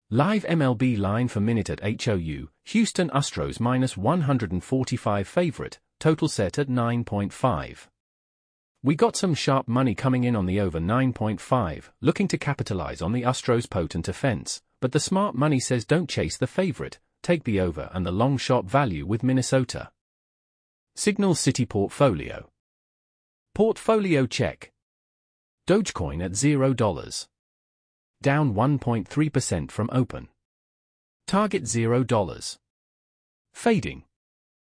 Live MLB line for minute at HOU, Houston Astros -145 favorite, total set at 9.5. We got some sharp money coming in on the over 9.5, looking to capitalize on the Astros' potent offense, but the smart money says don't chase the favorite, take the over and the long shot value with Minnesota. Signal City Portfolio. Portfolio check. Dogecoin at $0. Down 1.3% from open. Target $0. Fading.